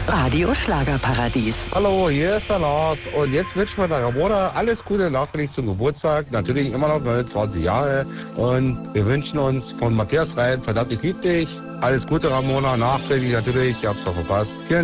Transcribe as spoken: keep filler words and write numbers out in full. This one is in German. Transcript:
Radio Schlagerparadies. Hallo, hier ist der Lars und jetzt wünschen wir der Ramona alles Gute nachträglich zum Geburtstag. Natürlich immer noch neunundzwanzig Jahre und wir wünschen uns von Matthias Rein, verdammt ich lieb dich. Alles Gute Ramona, nachträglich natürlich, ich hab's doch verpasst. Vielen